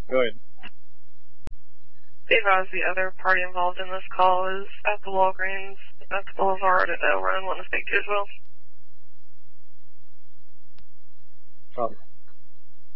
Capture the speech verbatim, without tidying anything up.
Go ahead. Be advised the other party involved in this call is at the Walgreens at the Boulevard at Elrond. Want to speak to you as well. Problem.